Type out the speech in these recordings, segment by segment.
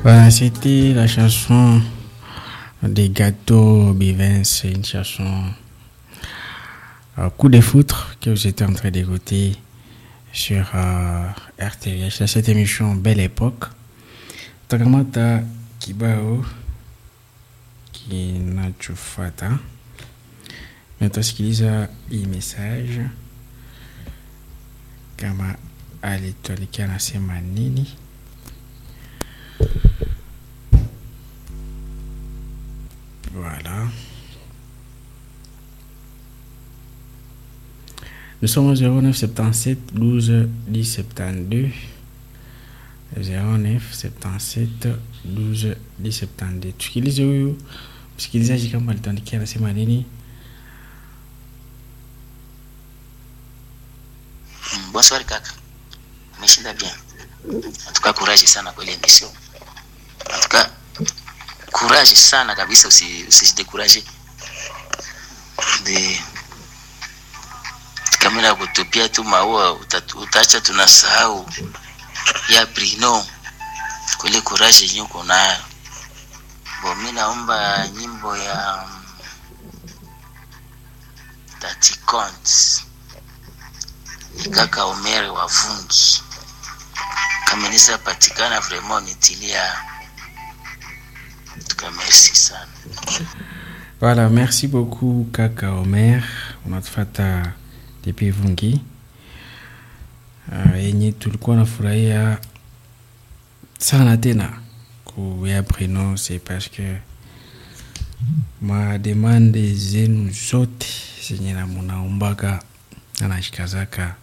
Voilà, c'était la chanson des Gâteaux Bivins, c'est une chanson coup de foudre que vous êtes en train d'écouter sur RTVH dans cette émission Belle Époque. Takamata Kibao kinachofata natasikiliza hii message kama alituandikia anasema nini. Voilà. Nous sommes au 0977 12 10 72. 0977 12 10 72. Tusikilize huyu msikilizaji kama alituandikia anasema nini. Bonsoir kaka. Umeshinda bien. Natuka courage sana kwa ile emission. Natuka courage sana kabisa, usijidekuraje. Kama na kutupia tu maua utaacha tunasahau ya Brino. Kwa ile courage nyuko nayo. Mimi naomba nyimbo ya Tati Cont. Kaka Omer wa Vungi. Kama nisa patikana vraiment nitilia. Merci sana. Voilà, merci beaucoup Kaka Omer. Unatufata depuis Vungi. Yenye tulikuwa nafurahia sana tena kuya Brino, c'est parce que ma demande zenu zote zenye na munaombaga anashikazaka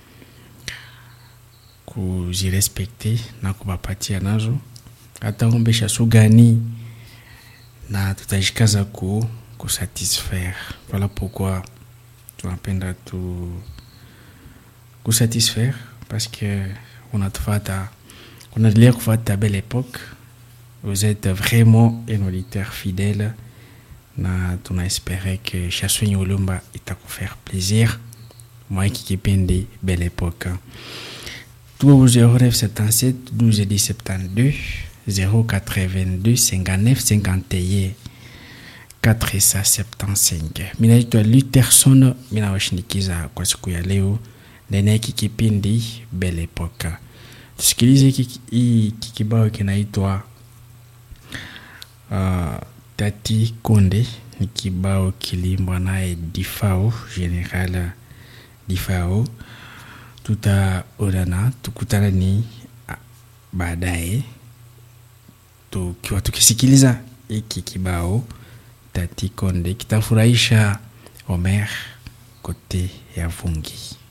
kuzirespekte na kubapatia nazo, hata ombesha sugani na tutajikaza kusatisfaire. Voilà pourquoi tunapenda kusatisfaire, parce que on a de kufata Belle Époque. Vous êtes vraiment un auditeur fidèle na tunaespérer que Chassouni Olumba itakufaire plaisir. Moi qui kipende Belle Époque. Tout au 0977 12 10 72 082 59 51 475. Minaitwa Lutherson, mina washinikiza kwa siku ya leo ndani ya kipindi Belle Époque. Tusikilize kibao kinaitwa Tati Konde. Ni kibao kilimbwa naye Difao, General Difao. Tukutana ni baadaye tukiwa tukisikiliza hiki kibao Tati Konde kitafurahisha Omer kote ya Vungi.